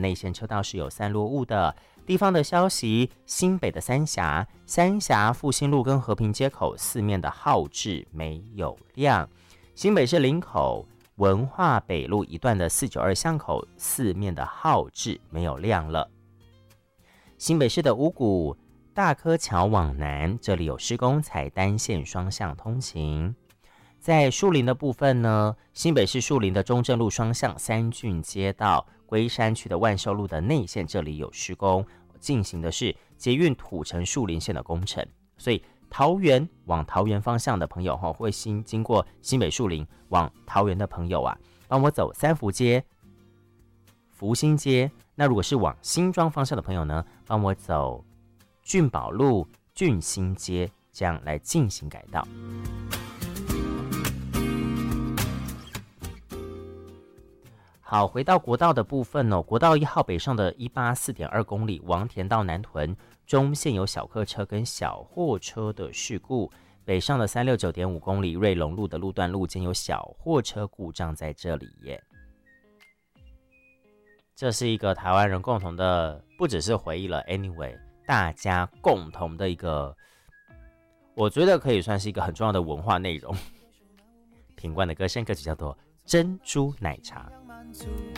内线车道是有散落物的。地方的消息，新北的三峡、复兴路跟和平街口四面的号志没有亮。新北市林口文化北路一段的492巷口四面的号志没有亮了。新北市的五股大柯桥往南，这里有施工，采单线双向通行。在树林的部分呢，新北市树林的中正路双向三郡街道、龟山区的万寿路的内线，这里有施工，进行的是捷运土城树林线的工程。所以桃园往桃园方向的朋友会经过新北树林往桃园的朋友啊，帮我走三福街、福兴街。那如果是往新庄方向的朋友呢，帮我走俊宝路、俊兴街，这样来进行改道。好，回到国道的部分哦，国道1号北上的184.2公里，王田到南屯中线有小客车跟小货车的事故，北上的369.5公里，瑞隆路的路段路肩有小货车故障在这里耶。这是一个台湾人共同的，不只是回忆了 anyway， 大家共同的一个，我觉得可以算是一个很重要的文化内容。品冠的歌声歌曲叫做珍珠奶茶。